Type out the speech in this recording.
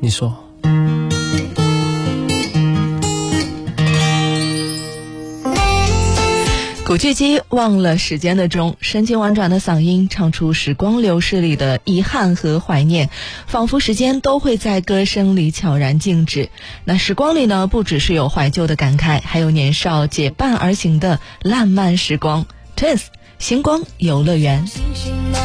你说。 古巨基忘了时间的钟，深情婉转的嗓音唱出时光流逝里的遗憾和怀念，仿佛时间都会在歌声里悄然静止。那时光里呢，不只是有怀旧的感慨，还有年少结伴而行的烂漫时光。Twins 星光游乐园。